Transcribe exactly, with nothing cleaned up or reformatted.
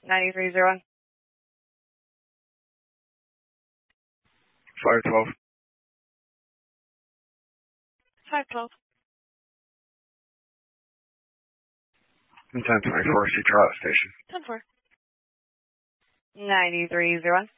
ninety-three zero one. five twelve. five twelve. ten twenty-four, Central Station. ten four. ninety-three zero one.